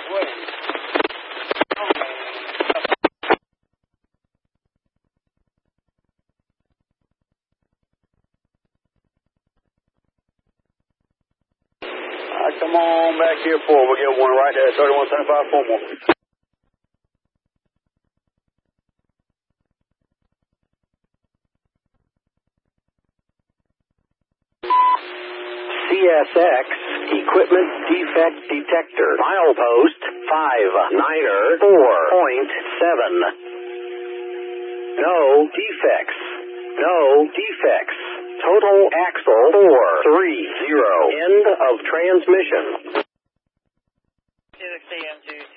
Come on back here forward. We'll get one right there, 3175 Fillmore. CSX Equipment Defect Detector. Milepost 594.7. No defects. No defects. Total axle 430. End of transmission. To the CM2